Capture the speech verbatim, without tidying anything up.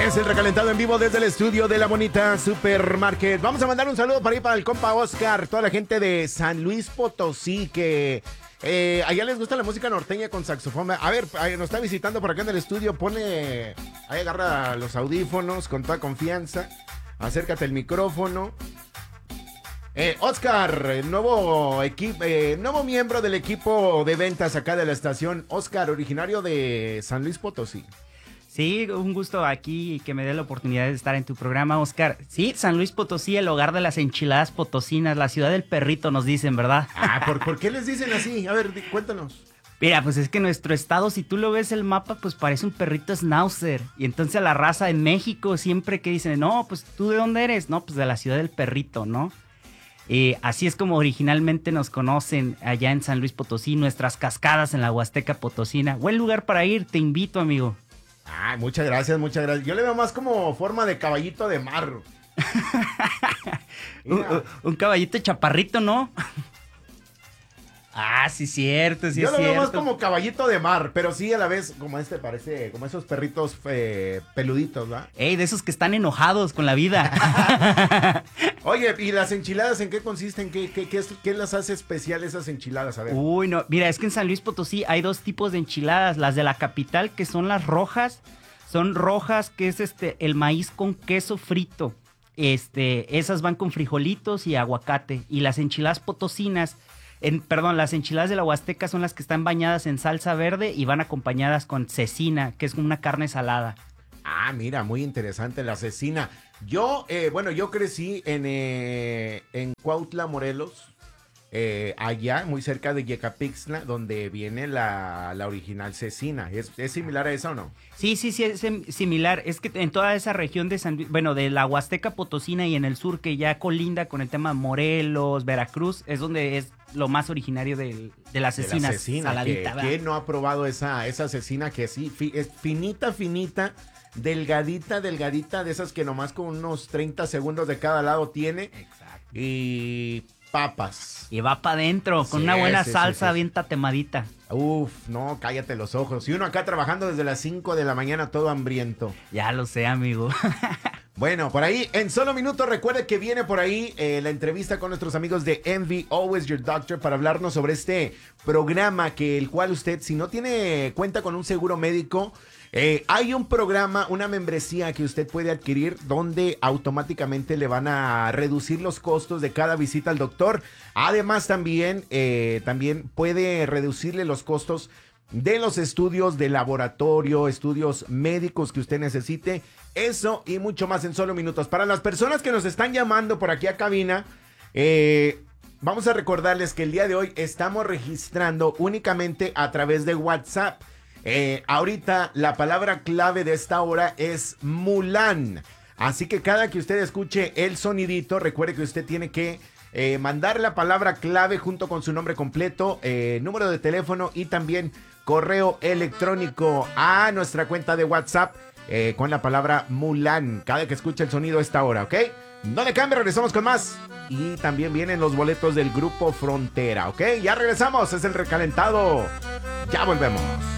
Es el recalentado en vivo desde el estudio de La Bonita Supermarket. Vamos a mandar un saludo para ahí para el compa Oscar, toda la gente de San Luis Potosí que eh, allá les gusta la música norteña con saxofón. A ver, ahí nos está visitando por acá en el estudio, pone, ahí agarra los audífonos con toda confianza, acércate el micrófono. Eh, Oscar, el nuevo equipo, eh, nuevo miembro del equipo de ventas acá de la estación. Oscar, originario de San Luis Potosí. Sí, un gusto aquí que me dé la oportunidad de estar en tu programa, Oscar. Sí, San Luis Potosí, el hogar de las enchiladas potosinas, la ciudad del perrito, nos dicen, ¿verdad? Ah, ¿por, ¿por qué les dicen así? A ver, di- cuéntanos. Mira, pues es que nuestro estado, si tú lo ves el mapa, pues parece un perrito schnauzer. Y entonces la raza en México siempre que dicen, no, pues ¿tú de dónde eres? No, pues de la ciudad del perrito, ¿no? Eh, así es como originalmente nos conocen allá en San Luis Potosí, nuestras cascadas en la Huasteca Potosina. Buen lugar para ir, te invito, amigo. Ay, muchas gracias, muchas gracias. Yo le veo más como forma de caballito de mar. un, Mira, un- un caballito chaparrito, ¿no? Ah, sí, cierto, sí yo es lo veo cierto. más como caballito de mar, pero sí a la vez como este parece, como esos perritos eh, peluditos, ¿verdad? Ey, de esos que están enojados con la vida. Oye, ¿y las enchiladas en qué consisten? ¿Qué, qué, qué, es- qué las hace especial esas enchiladas? A ver. Uy, no, mira, es que en San Luis Potosí hay dos tipos de enchiladas. Las de la capital, que son las rojas, son rojas, que es este el maíz con queso frito. Este, esas van con frijolitos y aguacate. Y las enchiladas potosinas, en, perdón, las enchiladas de la Huasteca son las que están bañadas en salsa verde y van acompañadas con cecina, que es una carne salada. Ah, mira, muy interesante la cecina. Yo, eh, bueno, yo crecí en, eh, en Cuautla, Morelos, eh, allá, muy cerca de Yecapixtla, donde viene la, la original cecina. ¿Es, es similar a eso o no? Sí, sí, sí, es em, similar. Es que en toda esa región de San Luis, bueno, de la Huasteca Potosina y en el sur, que ya colinda con el tema Morelos, Veracruz, es donde es lo más originario del- de la De la cecina cecina, saladita. que, ¿verdad? ¿quién no ha probado esa, esa cecina que sí, fi- es finita, finita, delgadita, delgadita, de esas que nomás con unos treinta segundos de cada lado tiene, Exacto. y papas. Y va para adentro, con Sí, una buena sí, sí, salsa sí. bien tatemadita. Uf, no, cállate los ojos. Y uno acá trabajando desde las cinco de la mañana todo hambriento. Ya lo sé, amigo. Bueno, por ahí, en solo minutos, recuerde que viene por ahí eh, la entrevista con nuestros amigos de Envy, Always Your Doctor, para hablarnos sobre este programa que el cual usted, si no tiene cuenta con un seguro médico, eh, hay un programa, una membresía que usted puede adquirir donde automáticamente le van a reducir los costos de cada visita al doctor. Además, también, eh, también puede reducirle los costos de los estudios de laboratorio, estudios médicos que usted necesite. Eso y mucho más en solo minutos. Para las personas que nos están llamando por aquí a cabina, eh, vamos a recordarles que el día de hoy estamos registrando únicamente a través de WhatsApp. Eh, ahorita la palabra clave de esta hora es Mulan. Así que cada que usted escuche el sonidito, recuerde que usted tiene que eh, mandar la palabra clave junto con su nombre completo, eh, número de teléfono y también correo electrónico a nuestra cuenta de WhatsApp eh, con la palabra Mulan. Cada que escuche el sonido a esta hora, ¿ok? No le cambie, regresamos con más. Y también vienen los boletos del Grupo Frontera, ¿ok? Ya regresamos, es el recalentado. Ya volvemos.